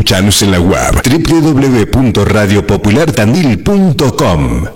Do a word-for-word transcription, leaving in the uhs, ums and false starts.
Escuchanos en la web doble u doble u doble u punto radio popular tandil punto com.